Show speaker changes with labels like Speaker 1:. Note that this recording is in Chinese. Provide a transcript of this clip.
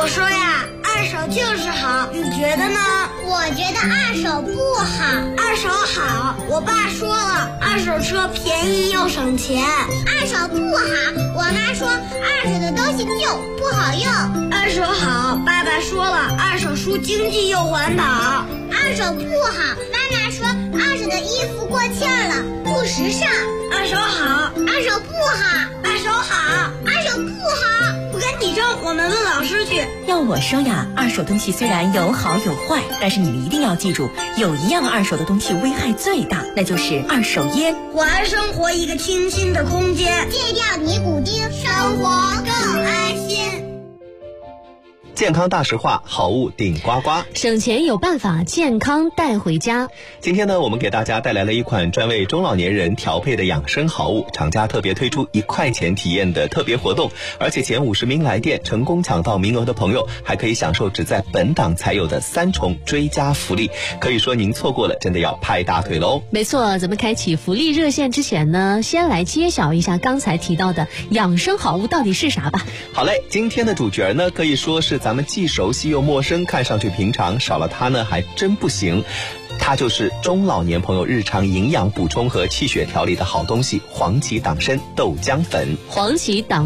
Speaker 1: 我说呀，二手就是好，你觉得呢？
Speaker 2: 我觉得二手不好。
Speaker 1: 二手好，我爸说了，二手车便宜又省钱。
Speaker 2: 二手不好，我妈说二手的东西旧不好用。
Speaker 1: 二手好，爸爸说了，二手书经济又环保。
Speaker 2: 二手不好，妈妈说二手的衣服过气了，不时尚。
Speaker 1: 二手好，
Speaker 2: 二手不好，
Speaker 1: 二手好，
Speaker 2: 二手不好。
Speaker 1: 不跟你争，我们问老师去。
Speaker 3: 要我说呀，二手东西虽然有好有坏，但是你们一定要记住，有一样二手的东西危害最大，那就是二手烟。
Speaker 1: 还生活一个清新的空间，
Speaker 2: 戒掉尼古丁，生活更安心。
Speaker 4: 健康大实话，好物顶呱呱，
Speaker 5: 省钱有办法，健康带回家。
Speaker 4: 今天呢，我们给大家带来了一款专为中老年人调配的养生好物，厂家特别推出1块钱体验的特别活动，而且前50名来电成功抢到名额的朋友，还可以享受只在本档才有的3重追加福利。可以说您错过了，真的要拍大腿喽！
Speaker 5: 没错，咱们开启福利热线之前呢，先来揭晓一下刚才提到的养生好物到底是啥吧。
Speaker 4: 好嘞，今天的主角呢，可以说是咱们既熟悉又陌生，看上去平常，少了它呢还真不行。它就是中老年朋友日常营养补充和气血调理的好东西——黄芪党参豆浆粉。
Speaker 5: 黄芪党